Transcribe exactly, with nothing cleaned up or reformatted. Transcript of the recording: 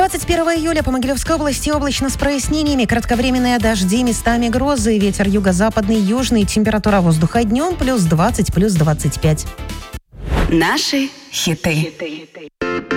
двадцать первого июля по Могилевской области облачно с прояснениями, кратковременные дожди, местами грозы, ветер юго-западный, южный, температура воздуха днем плюс двадцать, плюс двадцать пять. Наши хиты.